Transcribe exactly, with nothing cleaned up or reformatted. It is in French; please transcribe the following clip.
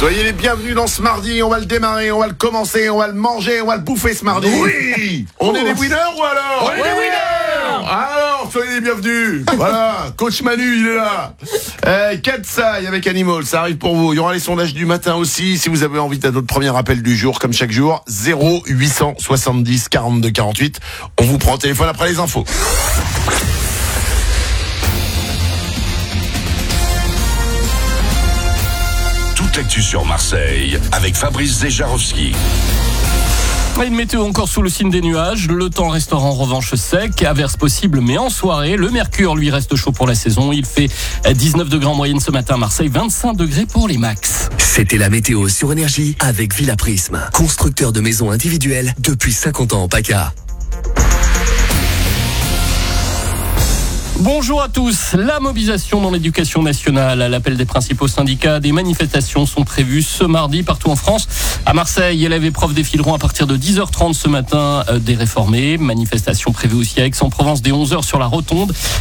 Soyez les bienvenus dans ce mardi, on va le démarrer, on va le commencer, on va le manger, on va le bouffer ce mardi. Oui. On oh. est des winners ou alors? On est des winners. Alors, soyez les bienvenus. Voilà, coach Manu, il est là. Euh, Katsai avec Animal, ça arrive pour vous. Il y aura les sondages du matin aussi, si vous avez envie d'un autre premier appel du jour, comme chaque jour, zéro huit cent soixante-dix quarante-deux quarante-huit. On vous prend au téléphone après les infos. Toute l'actu sur Marseille avec Fabrice Zejarowski. Une météo encore sous le signe des nuages. Le temps restera en revanche sec, averse possible mais en soirée. Le mercure lui reste chaud pour la saison. Il fait dix-neuf degrés en moyenne ce matin à Marseille, vingt-cinq degrés pour les max. C'était la météo sur Énergie avec Villa Prisme, constructeur de maisons individuelles depuis cinquante ans en PACA. Bonjour à tous. La mobilisation dans l'éducation nationale. À l'appel des principaux syndicats, des manifestations sont prévues ce mardi partout en France. À Marseille, élèves et profs défileront à partir de dix heures trente ce matin euh, des réformés. Manifestation prévue aussi à Aix-en-Provence dès onze heures sur la Rotonde.